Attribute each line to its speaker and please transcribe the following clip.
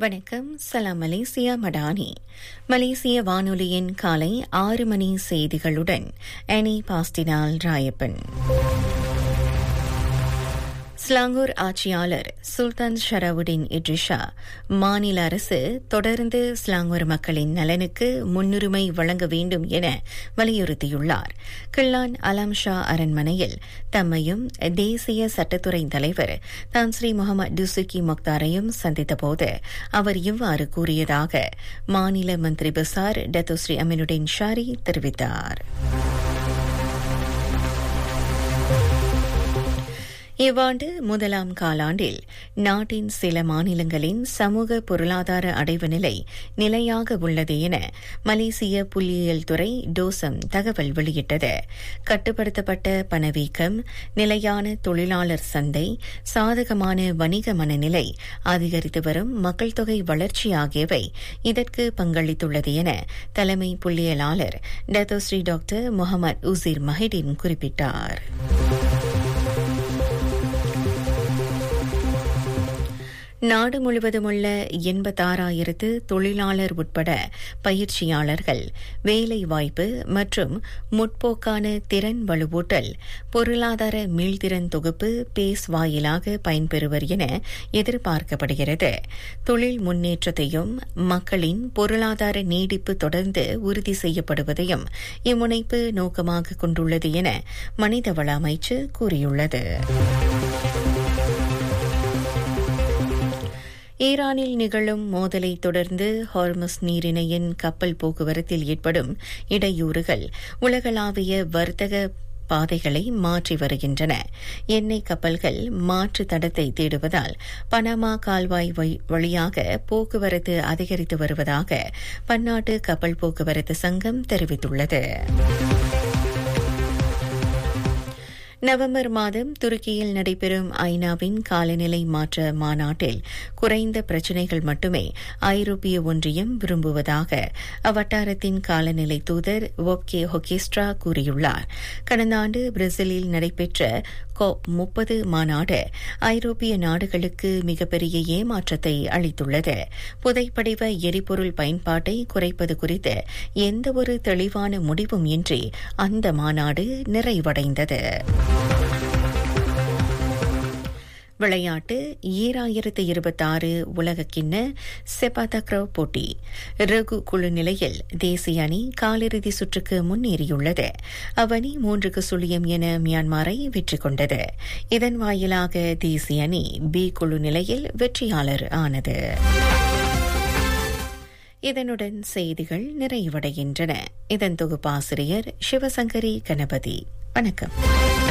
Speaker 1: வணக்கம். சலாம் மலேசியா மடானி. மலேசிய வானொலியின் காலை 6 மணி செய்திகளுடன் அனி பாஸ்டினால் ராயப்பன். ஸ்லாங்கூர் ஆட்சியாளர் சுல்தான் ஷராவுடின் இட்ரிஷா மாநில அரசு தொடர்ந்து ஸ்லாங்கூர் மக்களின் நலனுக்கு முன்னுரிமை வழங்க வேண்டும் என வலியுறுத்தியுள்ளார். கிள்ளான் அலாம் ஷா அரண்மனையில் தம்மையும் தேசிய சட்டத்துறை தலைவர் தான் ஸ்ரீ முகமது டுசுகி மொக்தாரையும் சந்தித்தபோது அவர் இவ்வாறு கூறியதாக மாநில மந்திரி பசார் டத்தோ ஸ்ரீ அமினுடின் ஷாரி தெரிவித்தார். இவ்வாண்டு முதலாம் காலாண்டில் நாட்டின் சில மாநிலங்களின் சமூக பொருளாதார அடைவு நிலை நிலையாக உள்ளது என மலேசிய புள்ளியியல் துறை டோசம் தகவல் வெளியிட்டது. கட்டுப்படுத்தப்பட்ட பணவீக்கம், நிலையான தொழிலாளர் சந்தை, சாதகமான வணிக மனநிலை, அதிகரித்து வரும் மக்கள் தொகை வளர்ச்சி ஆகியவை இதற்கு பங்களித்துள்ளது என தலைமை புள்ளியியலாளர் டத்தோ ஸ்ரீ டாக்டர் முகமது உசீர் மஹிடின் குறிப்பிட்டார். நாடு முழுவதுமுள்ள 86,000 தொழிலாளர் உட்பட பயிற்சியாளர்கள் வேலைவாய்ப்பு மற்றும் முற்போக்கான திறன் வலுவூட்டல் பொருளாதார மீள்திறன் தொகுப்பு பேஸ் வாயிலாக பயன்பெறுவர் என எதிர்பார்க்கப்படுகிறது. தொழில் முன்னேற்றத்தையும் மக்களின் பொருளாதார நீடிப்பு தொடர்ந்து உறுதி செய்யப்படுவதையும் இம்முனைப்பு நோக்கமாக கொண்டுள்ளது என மனிதவள அமைச்சு கூறியுள்ளது. ஈரானில் நிகழும் மோதலை தொடர்ந்து ஹார்மஸ் நீரிணையின் கப்பல் போக்குவரத்தில் ஏற்படும் இடையூறுகள் உலகளாவிய வர்த்தக பாதைகளை மாற்றி வருகின்றன. எண்ணெய் கப்பல்கள் மாற்று தடத்தை தேடுவதால் பனாமா கால்வாய் வழியாக போக்குவரத்து அதிகரித்து வருவதாக பன்னாட்டு கப்பல் போக்குவரத்து சங்கம் தெரிவித்துள்ளது. நவம்பர் மாதம் துருக்கியில் நடைபெறும் ஐநாவின் காலநிலை மாற்ற மாநாட்டில் குறைந்த பிரச்சினைகள் மட்டுமே ஐரோப்பிய ஒன்றியம் விரும்புவதாக அவ்வட்டாரத்தின் காலநிலை தூதர் வொப்கே ஹொகேஸ்ட்ரா கூறியுள்ளார். கடந்த ஆண்டு பிரேசிலில் நடைபெற்ற COP30 மாநாடு ஐரோப்பிய நாடுகளுக்கு மிகப்பெரிய ஏமாற்றத்தை அளித்துள்ளது. புதைப்படிவ எரிபொருள் பயன்பாட்டை குறைப்பது குறித்து எந்தவொரு தெளிவான முடிவும் இன்றி அந்த மாநாடு நிறைவடைந்தது. விளையாட்டு 2026 உலகக்கிண்ண செபாதக்ரோ போட்டி ரகு குழு நிலையில் தேசிய அணி காலிறுதி சுற்றுக்கு முன்னேறியுள்ளது. அவ்வணி 3-0 என மியான்மரை வெற்றி கொண்டது. இதன் வாயிலாக தேசிய அணி பி குழு நிலையில் வெற்றியாளர் ஆனது. இதனுடன் செய்திகள் நிறைவடைகின்றன. இதன் தொகுப்பாசிரியர் சிவசங்கரி கணபதி. வணக்கம்.